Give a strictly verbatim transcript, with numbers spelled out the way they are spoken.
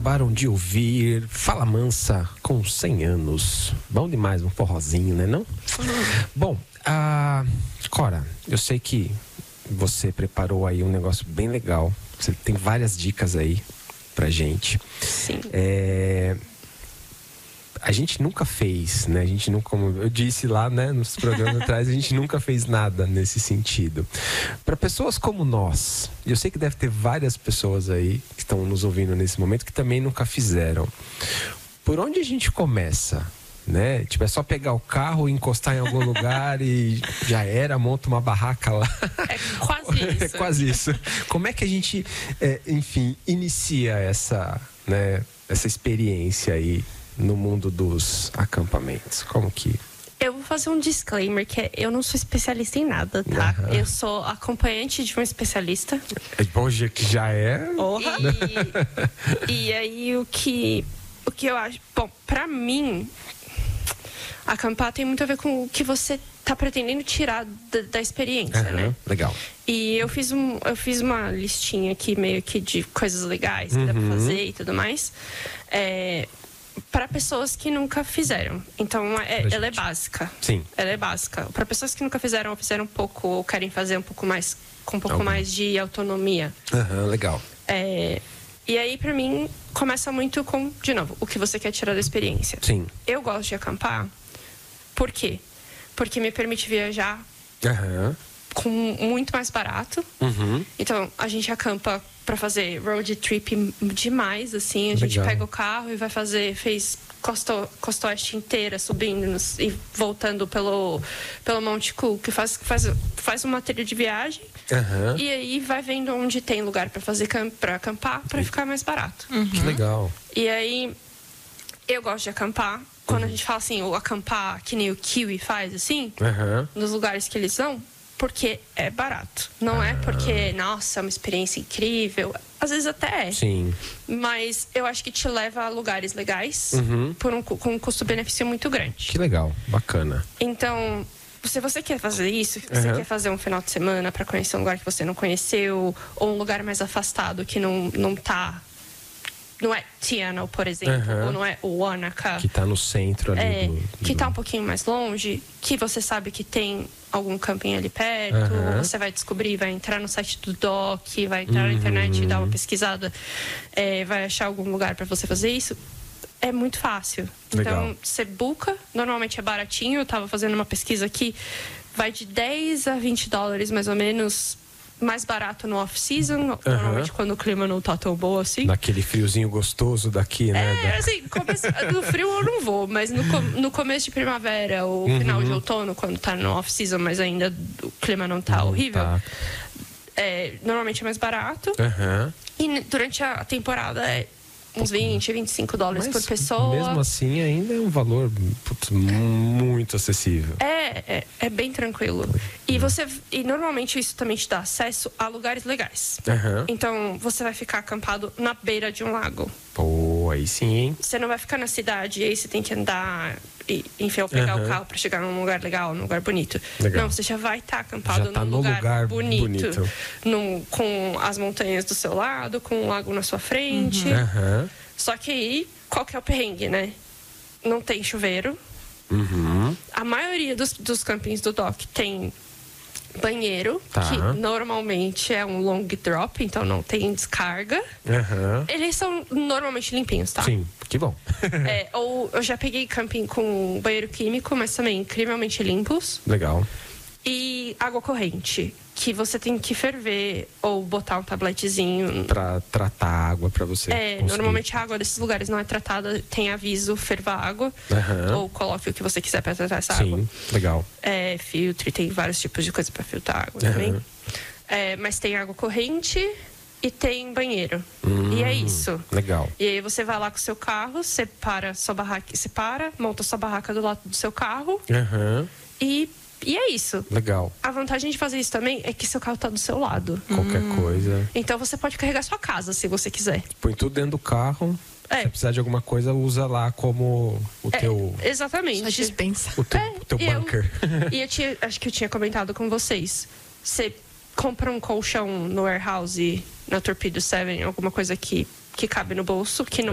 acabaram de ouvir Fala Mansa com cem anos. Bom demais, um forrozinho, né não? Uhum. Bom, a Cora, eu sei que você preparou aí um negócio bem legal. Você tem várias dicas aí pra gente. Sim. É... A gente nunca fez, né? A gente nunca, como eu disse lá, né, nos programas atrás, a gente nunca fez nada nesse sentido. Para pessoas como nós, e eu sei que deve ter várias pessoas aí que estão nos ouvindo nesse momento que também nunca fizeram. Por onde a gente começa? Né? Tipo, é só pegar o carro, encostar em algum lugar e já era, monta uma barraca lá. É quase isso. É quase isso. Como é que a gente, é, enfim, inicia essa, né, essa experiência aí no mundo dos acampamentos? Como que... Eu vou fazer um disclaimer, que é, eu não sou especialista em nada, tá? Uhum. Eu sou acompanhante de um especialista. É bom, já que já é... E, e aí, o que, o que eu acho... Bom, pra mim, acampar tem muito a ver com o que você tá pretendendo tirar da, da experiência, uhum, né? Legal. E eu fiz, um, eu fiz uma listinha aqui, meio que de coisas legais que uhum. dá pra fazer e tudo mais. É... Para pessoas que nunca fizeram. Então, é, ela é básica. Sim. Ela é básica. Para pessoas que nunca fizeram, ou fizeram um pouco, ou querem fazer um pouco mais, com um pouco Algum. mais de autonomia. Aham, uhum, legal. É, e aí, para mim, começa muito com, de novo, o que você quer tirar da experiência. Sim. Eu gosto de acampar. Por quê? Porque me permite viajar uhum. com muito mais barato. Uhum. Então, a gente acampa para fazer road trip demais, assim. A gente Legal. pega o carro e vai fazer... Fez Costa, Costa Oeste inteira, subindo nos, e voltando pelo, pelo Monte Cook. Faz, faz, faz uma trilha de viagem. Uhum. E aí vai vendo onde tem lugar para fazer para acampar, para ficar mais barato. Uhum. Que legal. E aí, eu gosto de acampar. Quando uhum. a gente fala assim, o acampar que nem o Kiwi faz, assim, uhum. nos lugares que eles vão, porque é barato. Não ah. é porque, nossa, é uma experiência incrível. Às vezes até é. Sim. Mas eu acho que te leva a lugares legais uhum. por um, com um custo-benefício muito grande. Que legal, bacana. Então, se você quer fazer isso, se você uhum. quer fazer um final de semana para conhecer um lugar que você não conheceu, ou um lugar mais afastado que não, não tá... Não é Tiana, por exemplo, uhum. ou não é o Wanaka. Que tá no centro ali. É, do, do... que tá um pouquinho mais longe, que você sabe que tem algum camping ali perto, uhum. você vai descobrir, vai entrar no site do D O C, vai entrar uhum. na internet e dar uma pesquisada, é, vai achar algum lugar para você fazer isso. É muito fácil. Legal. Então, você busca, normalmente é baratinho, eu tava fazendo uma pesquisa aqui, vai de dez a vinte dólares mais ou menos, mais barato no off-season, uhum. normalmente quando o clima não tá tão bom assim. Naquele friozinho gostoso daqui, né? É, assim, começo, no frio eu não vou, mas no, no começo de primavera ou uhum. final de outono, quando tá no off-season, mas ainda o clima não tá não horrível, tá. É, normalmente é mais barato. Uhum. E durante a temporada é uns vinte, vinte e cinco dólares mas por pessoa. Mesmo assim, ainda é um valor putz, muito acessível. É, é, é bem tranquilo. E, você, e normalmente isso também te dá acesso a lugares legais. Uhum. Então, você vai ficar acampado na beira de um lago. Pô, aí sim, hein? Você não vai ficar na cidade e aí você tem que andar, e, enfim, ou pegar uhum. o carro para chegar num lugar legal, num lugar bonito. Legal. Não, você já vai estar acampado já tá num no lugar, lugar bonito. bonito. Num, com as montanhas do seu lado, com um lago na sua frente. Uhum. Só que aí, qual que é o perrengue, né? Não tem chuveiro. Uhum. A maioria dos, dos campings do D O C tem banheiro, tá. que normalmente é um long drop, então não tem descarga. Uhum. Eles são normalmente limpinhos, tá? Sim, que bom. É, ou eu já peguei camping com banheiro químico, mas também incrivelmente limpos. Legal. E água corrente, que você tem que ferver ou botar um tabletezinho pra tratar a água pra você É, conseguir. Normalmente a água desses lugares não é tratada, tem aviso, ferva a água, uhum. ou coloque o que você quiser pra tratar essa Sim, água. Legal. É, filtre, tem vários tipos de coisa pra filtrar água uhum. também. É, mas tem água corrente e tem banheiro. Hum, e é isso. Legal. E aí você vai lá com o seu carro, separa sua barraca, separa, monta sua barraca do lado do seu carro uhum. e E é isso. Legal. A vantagem de fazer isso também é que seu carro tá do seu lado. Qualquer hum. coisa. Então você pode carregar sua casa, se você quiser. Põe tudo dentro do carro. É. Se precisar de alguma coisa, usa lá como o é, teu... Exatamente. Só dispensa. O teu, é, o teu e bunker. Eu, e eu tinha, acho que eu tinha comentado com vocês. Você compra um colchão no warehouse, na Torpedo sete, alguma coisa que, que cabe no bolso, que não